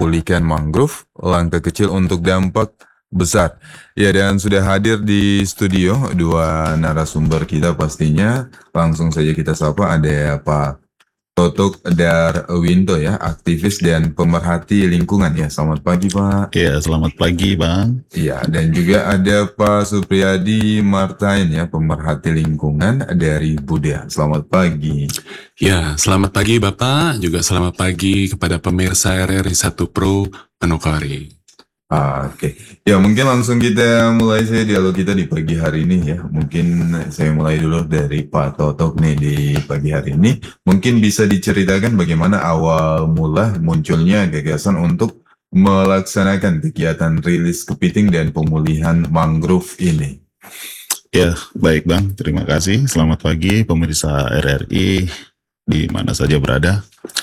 pulihkan mangrove, langkah kecil untuk dampak besar. Ya, dan sudah hadir di studio dua narasumber kita pastinya. Langsung saja kita sapa, ada Pak Totok Darwinto ya, aktivis dan pemerhati lingkungan ya. Selamat pagi Pak. Ya, selamat pagi Bang. Ya, dan juga ada Pak Supriyadi Martain ya, pemerhati lingkungan dari Buddha. Selamat pagi. Ya, selamat pagi Bapak, juga selamat pagi kepada pemirsa RRI 1 Pro Manokwari. Oke, ya mungkin langsung kita mulai saja dialog kita di pagi hari ini ya. Mungkin saya mulai dulu dari Pak Totok nih di pagi hari ini. Mungkin bisa diceritakan bagaimana awal mula munculnya gagasan untuk melaksanakan kegiatan rilis kepiting dan pemulihan mangrove ini. Ya, baik Bang, terima kasih. Selamat pagi pemirsa RRI di mana saja berada.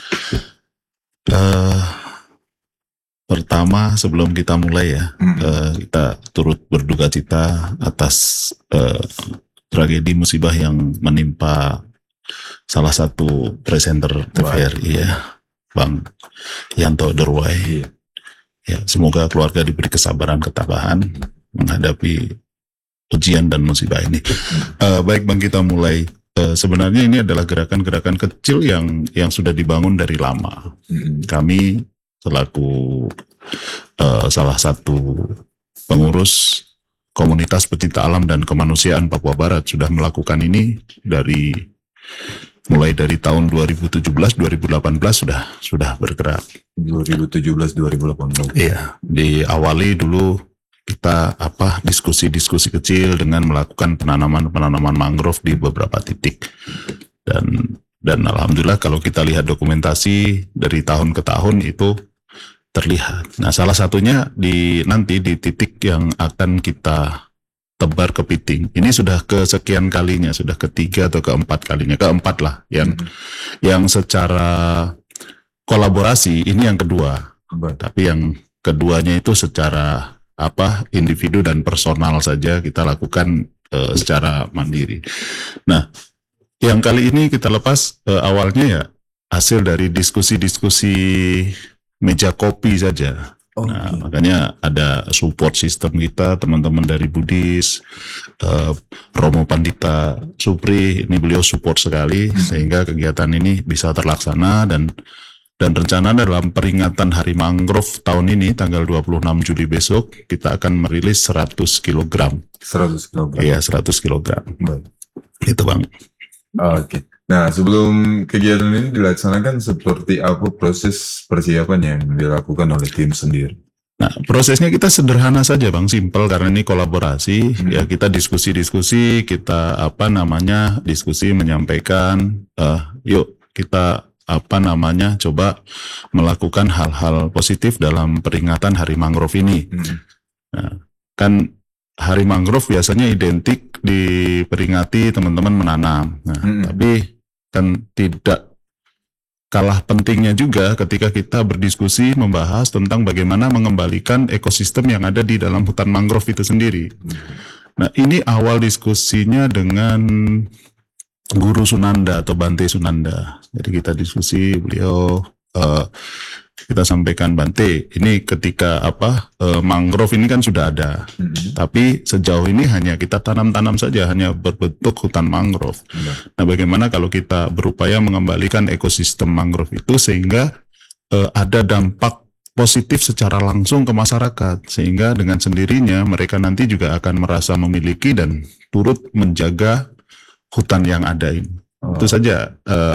Pertama, sebelum kita mulai ya, kita turut berduka cita atas tragedi musibah yang menimpa salah satu presenter TVRI ya, Bang Yanto Derwai. Ya, semoga keluarga diberi kesabaran, ketabahan menghadapi ujian dan musibah ini. Baik Bang, kita mulai. Sebenarnya ini adalah gerakan-gerakan kecil yang sudah dibangun dari lama. Kami selaku salah satu pengurus komunitas pecinta alam dan kemanusiaan Papua Barat sudah melakukan ini mulai dari tahun 2017-2018 sudah bergerak. 2017-2018. Iya, diawali dulu kita diskusi-diskusi kecil dengan melakukan penanaman mangrove di beberapa titik. Dan alhamdulillah kalau kita lihat dokumentasi dari tahun ke tahun itu terlihat. Nah, salah satunya nanti di titik yang akan kita tebar kepiting. Ini sudah kesekian kalinya, sudah ketiga atau keempat kalinya, keempat lah yang secara kolaborasi. Ini yang kedua. Tapi yang keduanya itu secara individu dan personal saja kita lakukan secara mandiri. Nah, yang kali ini kita lepas awalnya ya hasil dari diskusi-diskusi meja kopi saja. Nah, makanya ada support system kita, teman-teman dari Buddhis, Romo Pandita Supri, ini beliau support sekali sehingga kegiatan ini bisa terlaksana dan rencana dalam peringatan Hari Mangrove tahun ini tanggal 26 Juli besok kita akan merilis 100 kg. 100 kg. Iya, 100 kg. Itu Bang. Oke. Nah, sebelum kegiatan ini dilaksanakan, seperti apa proses persiapan yang dilakukan oleh tim sendiri? Nah, prosesnya kita sederhana saja Bang, simple karena ini kolaborasi. Ya, kita diskusi-diskusi, kita diskusi menyampaikan, yuk kita coba melakukan hal-hal positif dalam peringatan Hari Mangrove ini. Nah, kan Hari Mangrove biasanya identik diperingati teman-teman menanam. Nah, tapi kan tidak kalah pentingnya juga ketika kita berdiskusi membahas tentang bagaimana mengembalikan ekosistem yang ada di dalam hutan mangrove itu sendiri. Nah, ini awal diskusinya dengan Guru Sunanda atau Bante Sunanda. Jadi kita diskusi, beliau kita sampaikan, Bante, ini ketika mangrove ini kan sudah ada, tapi sejauh ini hanya kita tanam-tanam saja, hanya berbentuk hutan mangrove. Nah, bagaimana kalau kita berupaya mengembalikan ekosistem mangrove itu sehingga ada dampak positif secara langsung ke masyarakat, sehingga dengan sendirinya mereka nanti juga akan merasa memiliki dan turut menjaga hutan yang ada ini. Itu saja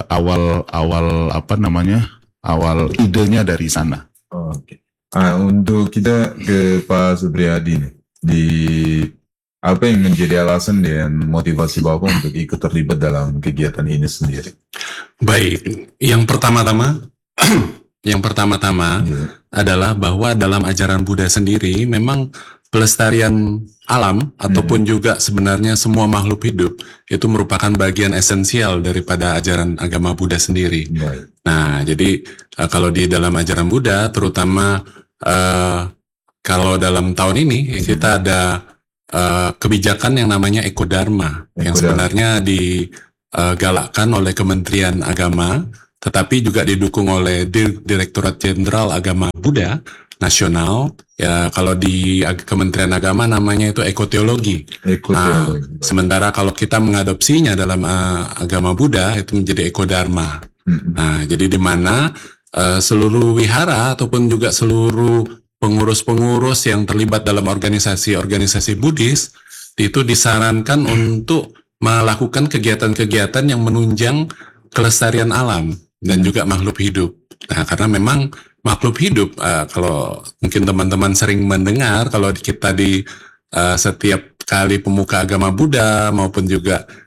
awal idenya dari sana. Oke. Untuk kita ke Pak Supriyadi nih, apa yang menjadi alasan dan motivasi Bapak untuk ikut terlibat dalam kegiatan ini sendiri? Baik, yang pertama-tama adalah bahwa dalam ajaran Buddha sendiri memang pelestarian alam ataupun juga sebenarnya semua makhluk hidup itu merupakan bagian esensial daripada ajaran agama Buddha sendiri. Nah, jadi kalau di dalam ajaran Buddha, terutama kalau dalam tahun ini kita ada kebijakan yang namanya Ekodharma, yang sebenarnya digalakkan oleh Kementerian Agama, tetapi juga didukung oleh Direktorat Jenderal Agama Buddha nasional, ya kalau di Kementerian Agama namanya itu ekoteologi. Ekoteologi. Sementara kalau kita mengadopsinya dalam agama Buddha itu menjadi ekodharma. Nah, jadi di mana seluruh wihara ataupun juga seluruh pengurus-pengurus yang terlibat dalam organisasi-organisasi Buddhis itu disarankan untuk melakukan kegiatan-kegiatan yang menunjang kelestarian alam dan juga makhluk hidup. Nah, karena memang makhluk hidup, kalau mungkin teman-teman sering mendengar, kalau kita di setiap kali pemuka agama Buddha maupun juga